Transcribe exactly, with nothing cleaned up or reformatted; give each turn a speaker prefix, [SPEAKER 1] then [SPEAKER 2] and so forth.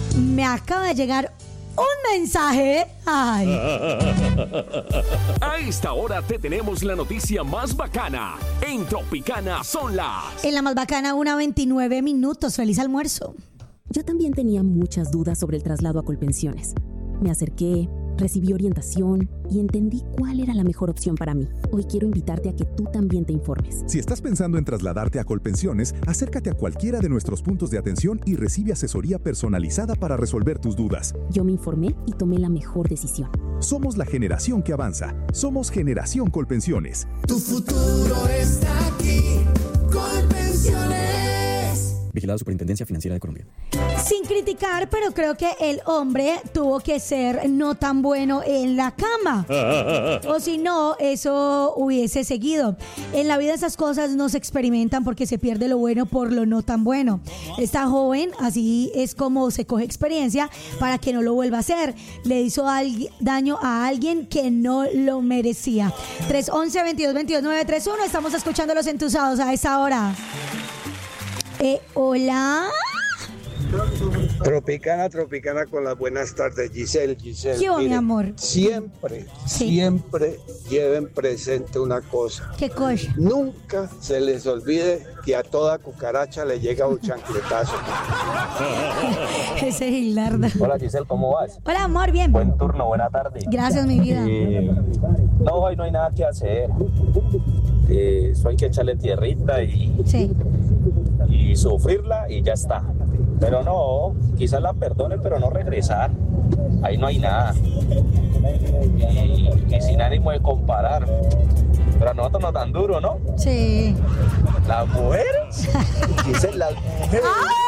[SPEAKER 1] Me acaba de llegar un mensaje. Ay.
[SPEAKER 2] A esta hora te tenemos la noticia más bacana. En Tropicana son las...
[SPEAKER 1] En la más bacana, una veintinueve minutos. Feliz almuerzo.
[SPEAKER 3] Yo también tenía muchas dudas sobre el traslado a Colpensiones. Me acerqué, recibí orientación y entendí cuál era la mejor opción para mí. Hoy quiero invitarte a que tú también te informes.
[SPEAKER 4] Si estás pensando en trasladarte a Colpensiones, acércate a cualquiera de nuestros puntos de atención y recibe asesoría personalizada para resolver tus dudas.
[SPEAKER 3] Yo me informé y tomé la mejor decisión.
[SPEAKER 4] Somos la generación que avanza. Somos Generación Colpensiones.
[SPEAKER 5] Tu futuro está aquí. Colpensiones.
[SPEAKER 6] Vigilado Superintendencia Financiera de Colombia.
[SPEAKER 1] Sin criticar, pero creo que el hombre tuvo que ser no tan bueno en la cama. O si no, eso hubiese seguido. En la vida esas cosas no se experimentan porque se pierde lo bueno por lo no tan bueno. Está joven, así es como se coge experiencia para que no lo vuelva a hacer. Le hizo al- daño a alguien que no lo merecía. tres once, veintidós veintidós, nueve tres uno. Estamos escuchando Los Entusados a esa hora. Eh, hola.
[SPEAKER 7] Tropicana, Tropicana con las buenas tardes, Giselle, Giselle.
[SPEAKER 1] ¿Qué hubo, mi
[SPEAKER 7] Mire,
[SPEAKER 1] amor?
[SPEAKER 7] Siempre,
[SPEAKER 1] Sí.
[SPEAKER 7] siempre lleven presente una cosa.
[SPEAKER 1] ¿Qué cosa?
[SPEAKER 7] Nunca se les olvide que a toda cucaracha le llega un chancletazo.
[SPEAKER 1] Ese es Gilarda.
[SPEAKER 8] Hola Giselle, ¿cómo vas?
[SPEAKER 1] Hola, amor, bien.
[SPEAKER 8] Buen turno, buena tarde.
[SPEAKER 1] Gracias, mi vida.
[SPEAKER 8] Eh, no, hoy no hay nada que hacer. Eh, eso hay que echarle tierrita y,
[SPEAKER 1] Sí.
[SPEAKER 8] y sufrirla y ya está. Pero no, quizás la perdone, pero no regresar. Ahí no hay nada. Y, y sin ánimo de comparar. Pero a nosotros no tan duro, ¿no?
[SPEAKER 1] Sí.
[SPEAKER 8] Las mujeres. Giselle, las mujeres.